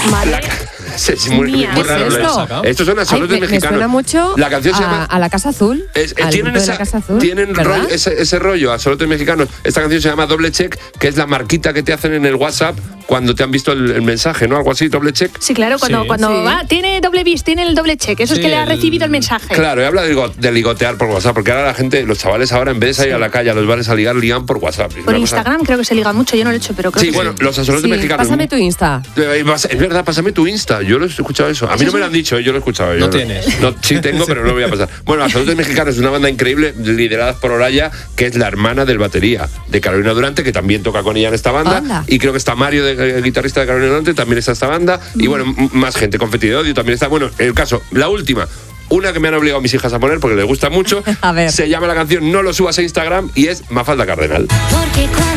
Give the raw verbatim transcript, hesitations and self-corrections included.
Madre La, es muy, mía, muy ¿qué raro. es Esto? esto? Estos son absolutos Ay, me, mexicanos. Me suena mucho la canción a, se llama a La Casa Azul. Es, eh, al tienen grupo de esa, La Casa Azul, tienen ¿verdad? rollo, ese, ese rollo, absolutos mexicanos. Esta canción se llama Doble Check, que es la marquita que te hacen en el WhatsApp cuando te han visto el, el mensaje, ¿no? Algo así, doble check. Sí, claro, cuando, Sí. cuando Sí. va, tiene doble bis, tiene el doble check. Eso Sí, es que le ha el- recibido el mensaje. Claro, y habla de, ligo- de ligotear por WhatsApp, porque ahora la gente, los chavales ahora, en vez de salir a la calle a los bares a ligar, ligan por WhatsApp. Es Por una cosa- Instagram creo que se liga mucho, yo no lo he hecho, pero creo Sí, que bueno, sí. los absolutos Sí, mexicanos. pásame tu Insta. Eh, vas- Es verdad, pásame tu Insta. Yo lo he escuchado eso. A mí no me lo han dicho, yo lo he escuchado. Yo No tienes. No, sí tengo, pero no lo voy a pasar. Bueno, Absolutos Mexicanos es una banda increíble, liderada por Oraya, que es la hermana del batería de Carolina Durante, que también toca con ella en esta banda. Anda. Y creo que está Mario, de, eh, guitarrista de Carolina Durante, también está esta banda. Y bueno, m- más gente, Confeti de Odio también está. Bueno, el caso, la última. Una que me han obligado mis hijas a poner porque les gusta mucho. A ver. Se llama la canción No lo subas a Instagram y es Mafalda Cardenal. Porque cuando